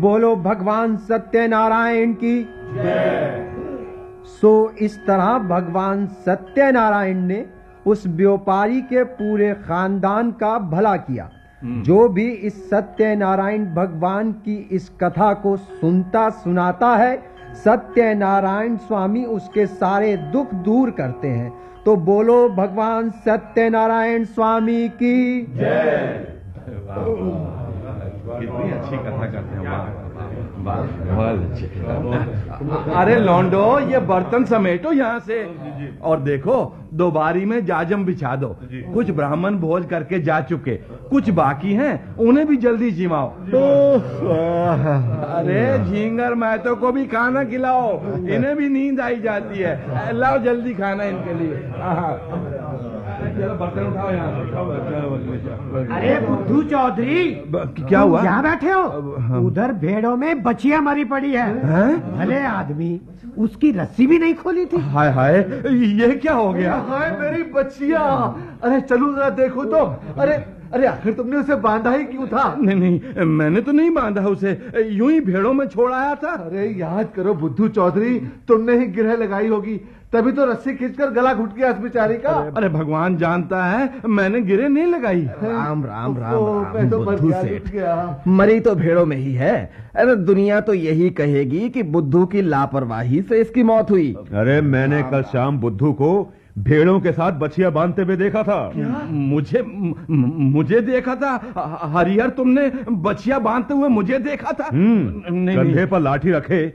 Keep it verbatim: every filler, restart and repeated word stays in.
बोलो भगवान सत्यनारायण की जय। सो इस तरह भगवान सत्यनारायण ने उस व्यापारी के पूरे खानदान का भला किया। जो भी इस सत्यनारायण भगवान की इस कथा को सुनता सुनाता है, सत्यनारायण स्वामी उसके सारे दुख दूर करते हैं। तो बोलो भगवान सत्यनारायण स्वामी की जय। कितनी अच्छी कथा करते हैं, बहुत अच्छी। अरे लौंडो, ये बर्तन समेटो यहाँ से और देखो दो बारी में जाजम बिछा दो। कुछ ब्राह्मण भोज करके जा चुके, कुछ बाकी हैं, उन्हें भी जल्दी जिमाओ। अरे झींगर महतो को भी खाना खिलाओ, इन्हें भी नींद आई जाती है। लाओ जल्दी खाना इनके लिए। चलो बर्तन उठाओ यहाँ। अरे बुद्धू चौधरी, क्या हुआ? यहाँ बैठे हो? उधर भेड़ों में बचिया मरी पड़ी है, है? भले आदमी, उसकी रस्सी भी नहीं खोली थी। हाय हाय, ये क्या हो गया? हाय मेरी बच्चिया। अरे चलो जरा देखो तो। अरे अरे आखिर तुमने उसे बांधा ही क्यों था? नहीं नहीं, मैंने तो नहीं बांधा उसे, यूं ही भेड़ों में छोड़ आया था। अरे याद करो बुद्धू चौधरी, तुमने ही गिरह लगाई होगी, तभी तो रस्सी खींचकर गला घुट गया इस बेचारी का। अरे भगवान जानता है, मैंने गिरे नहीं लगाई। राम राम राम ओ, राम मैं तो बुद्धू बच सेठ, गया। मरी तो भेड़ों में ही है। अरे दुनिया तो यही कहेगी कि बुद्धू की लापरवाही से इसकी मौत हुई। अरे मैंने कल शाम बुद्धू को भेड़ों के साथ बछिया बांधते हुए देखा था। मुझे म, मुझे देखा था? हरिहर, तुमने बछिया बांधते हुए मुझे देखा था? कंधे पर लाठी रखे